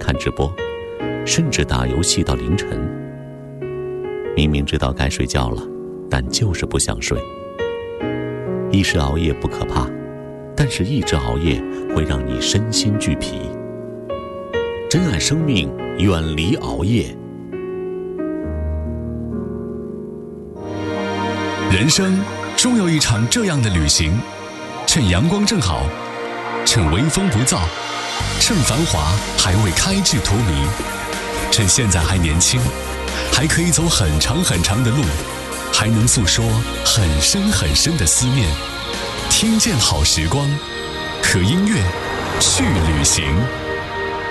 看直播，甚至打游戏到凌晨。明明知道该睡觉了，但就是不想睡。一时熬夜不可怕，但是一直熬夜会让你身心俱疲。珍爱生命，远离熬夜。 人生终有一场这样的旅行，趁阳光正好，趁微风不燥，趁繁华还未开至荼蘼，趁现在还年轻，还可以走很长很长的路，还能诉说很深很深的思念。听见好时光，和音乐去旅行。